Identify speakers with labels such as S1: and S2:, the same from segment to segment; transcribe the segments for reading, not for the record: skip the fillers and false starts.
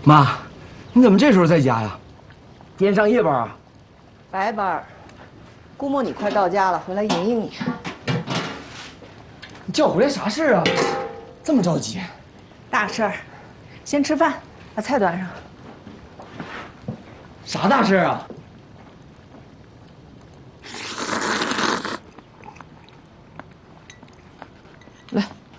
S1: 妈，你怎么这时候在家呀？今天上夜班啊？
S2: 白班。估摸你快到家了，回来迎迎你。
S1: 你叫我回来啥事啊？这么着急？
S2: 大事儿，先吃饭，把菜端上。
S1: 啥大事啊？
S2: 来。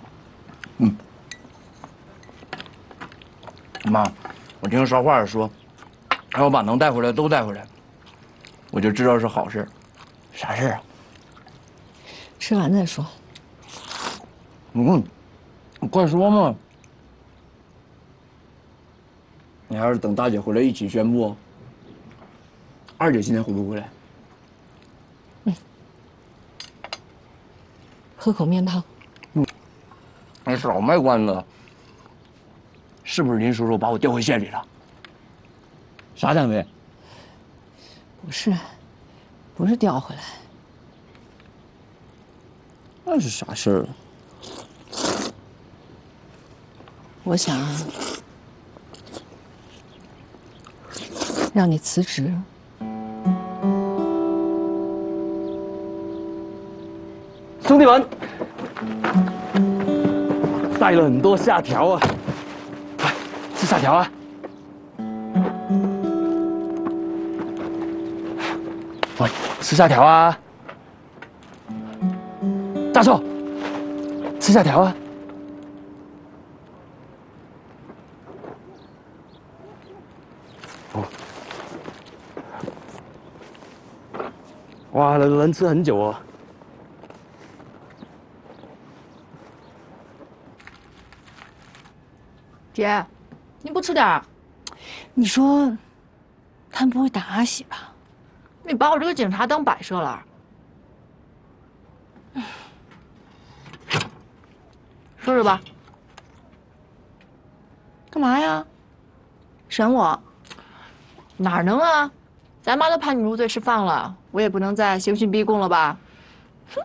S1: 妈，我听捎话说，让我把能带回来都带回来，我就知道是好事。啥事啊？
S2: 吃完再说。
S1: 你快说嘛！你还是等大姐回来一起宣布。二姐今天回不回来？
S2: 喝口面汤。
S1: 你少卖关子。是不是林叔叔把我调回县里了？啥单位？
S2: 不是调回来。
S1: 那是啥事儿啊？
S2: 我想让你辞职。
S1: 兄弟们，带了很多虾条啊！来，吃虾条啊！喂，吃虾条啊！大寿，吃虾条啊！哇，能吃很久哦。
S3: 姐，你不吃点儿？
S2: 你说，他们不会打阿喜吧？
S3: 你把我这个警察当摆设了？说说吧。
S2: 干嘛呀？审我？
S3: 哪能啊？咱妈都判你入罪释放了，我也不能再刑讯逼供了吧？哼！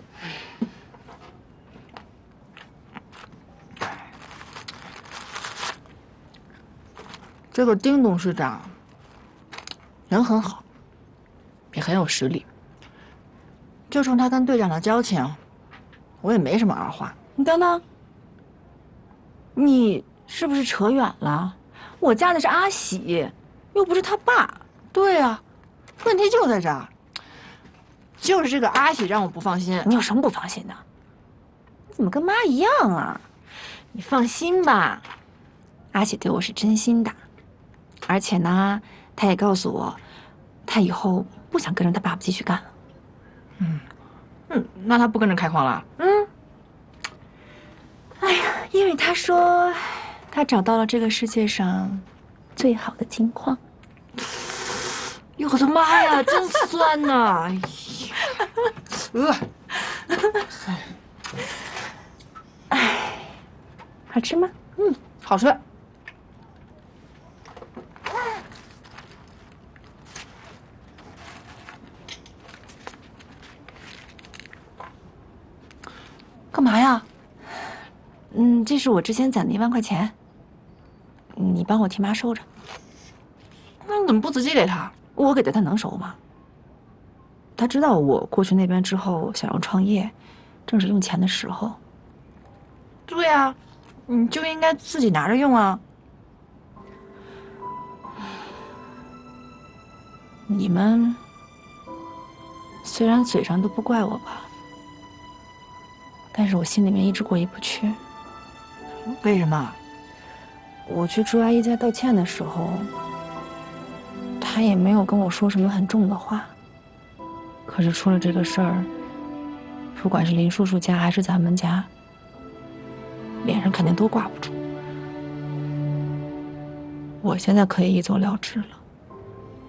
S3: 这个丁董事长人很好，也很有实力。就冲他跟队长的交情，我也没什么二话。
S2: 你等等，你是不是扯远了？我嫁的是阿喜，又不是他爸。
S3: 对啊，问题就在这儿，就是这个阿喜让我不放心。
S2: 你有什么不放心的？你怎么跟妈一样啊？你放心吧，阿喜对我是真心的，而且呢，他也告诉我，他以后不想跟着他爸爸继续干了。
S3: 那他不跟着开矿了？
S2: 哎呀，因为他说他找到了这个世界上最好的金矿。
S3: 哟，我的妈呀，真酸呐！
S2: 哎，好吃吗？
S3: 好吃。干嘛呀？
S2: 这是我之前攒的1万块钱，你帮我替妈收着。
S3: 那你怎么不直接给他？
S2: 我给他，他能收吗？他知道我过去那边之后想要创业，正是用钱的时候。
S3: 对呀，你就应该自己拿着用啊。
S2: 你们虽然嘴上都不怪我吧，但是我心里面一直过意不去。
S3: 为什么？
S2: 我去朱阿姨家道歉的时候，她也没有跟我说什么很重的话。可是出了这个事儿，不管是林叔叔家还是咱们家，脸上肯定都挂不住。我现在可以一走了之了。